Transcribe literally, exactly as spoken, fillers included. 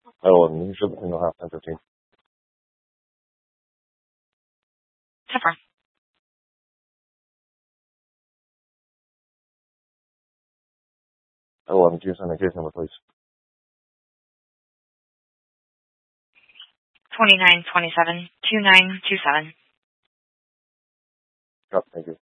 Oh, and you should let me know half ten fifteen. Pepper. Oh, um, can you send the case number, please? Twenty nine twenty seven two nine two seven. Yep, thank you.